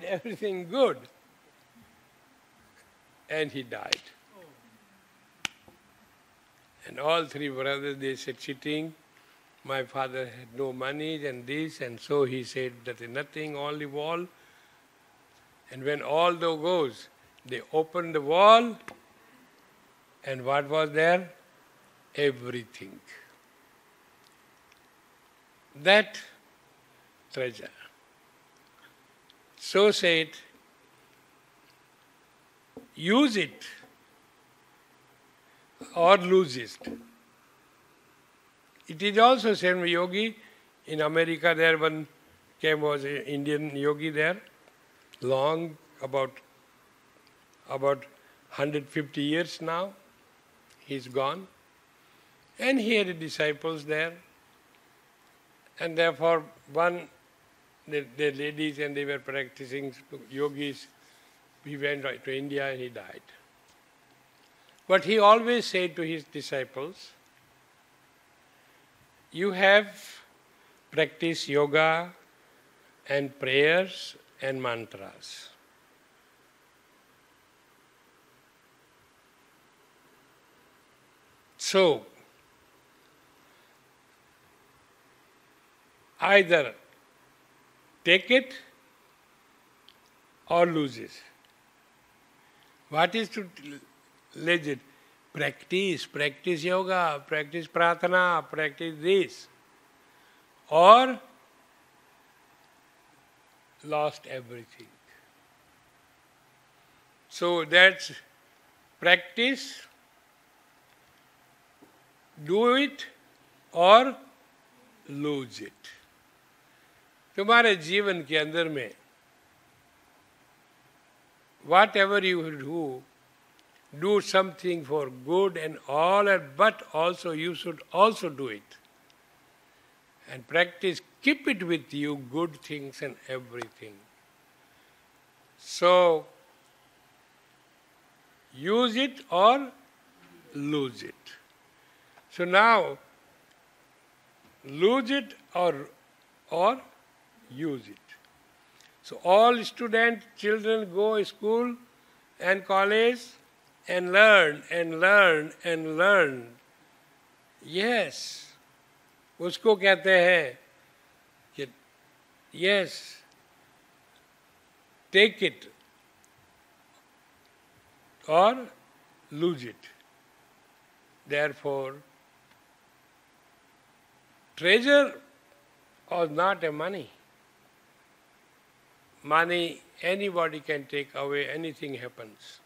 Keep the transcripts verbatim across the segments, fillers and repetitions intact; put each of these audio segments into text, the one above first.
everything good. And he died. And all three brothers, they said, sitting, my father had no money and this, and so he said that is nothing, only wall. And when all the goes, they opened the wall, and what was there? Everything. That treasure. So said, use it or lose it. It is also said, yogi, in America there one came, was an Indian yogi there, long, about, about one hundred fifty years now, he's gone. And he had disciples there. And therefore one, the, the ladies and they were practicing yogis, he went to India and he died. But he always said to his disciples, you have practiced yoga and prayers and mantras. So, either take it or lose it. What is to legit? Practice, practice yoga, practice pratana, practice this. Or lost everything. So that's practice, do it or lose it. तुम्हारे जीवन के अंदर में whatever you do, do something for good and all, but also you should also do it. And practice, keep it with you, good things and everything. So, use it or lose it. So now, lose it or, or use it. So all students, children go to school and college and learn and learn and learn. Yes. उसको कहते हैं कि yes, take it or lose it. Therefore, treasure was not a money. Money, anybody can take away, anything happens.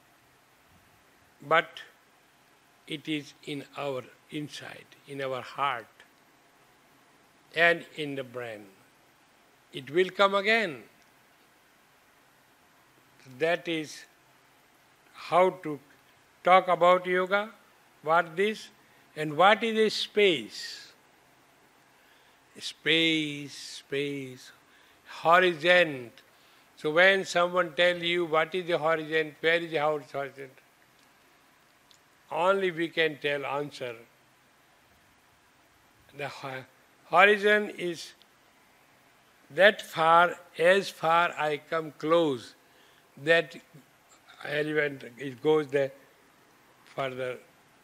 But it is in our inside, in our heart, and in the brain. It will come again. That is how to talk about yoga, what this, and what is a space. Space, space, horizon. So when someone tells you what is the horizon, where is the horizon, only we can tell answer. The horizon is that far, as far I come close, that element, it goes there further.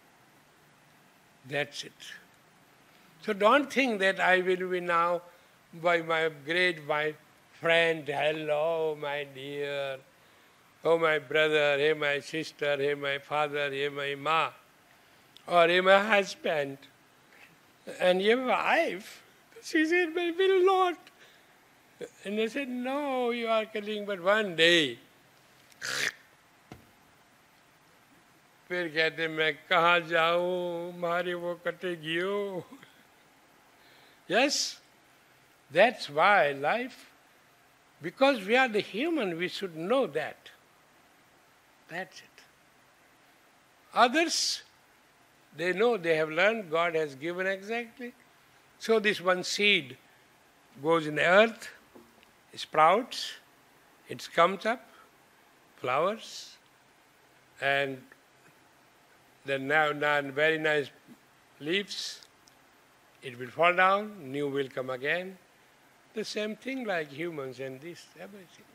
That's it. So don't think that I will be now by my great my friend, hello my dear, oh my brother, hey my sister, hey my father, hey my ma, or hey my husband, and your wife. She said, I will not. And I said, no, you are killing, but one day. फिर कहते मैं कहाँ जाऊँ, मारे वो कटेगी हो. Yes, that's why life, because we are the human, we should know that. That's it. Others, they know, they have learned, God has given exactly. So this one seed goes in the earth, sprouts, it comes up, flowers, and then now, now very nice leaves. It will fall down, new will come again. The same thing like humans and this, everything.